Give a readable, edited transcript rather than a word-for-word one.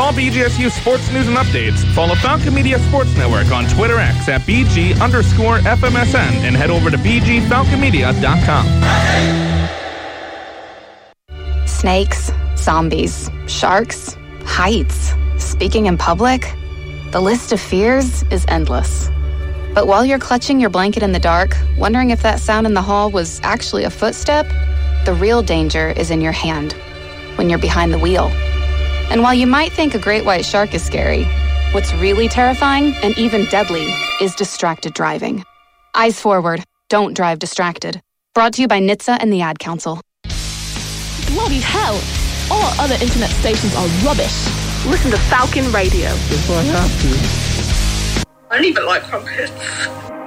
all BGSU sports news and updates, follow Falcon Media Sports Network on Twitter X at BG_FMSN and head over to BGFalconMedia.com. Snakes, zombies, sharks, heights, speaking in public. The list of fears is endless. But while you're clutching your blanket in the dark, wondering if that sound in the hall was actually a footstep, the real danger is in your hand, when you're behind the wheel. And while you might think a great white shark is scary, what's really terrifying and even deadly is distracted driving. Eyes forward, don't drive distracted. Brought to you by NHTSA and the Ad Council. Bloody hell! All other internet stations are rubbish. Listen to Falcon Radio. If I have to. I don't even like crumpets.